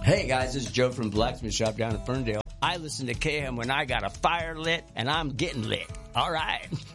Hey guys, this is Joe from Blacksmith Shop down in Ferndale. I listen to KM when I got a fire lit, and I'm getting lit. All right.